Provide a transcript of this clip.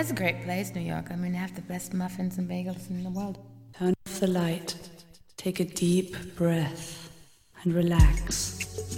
a great place, New York. I mean, they have the best muffins and bagels in the world. Turn off the light, take a deep breath, and relax.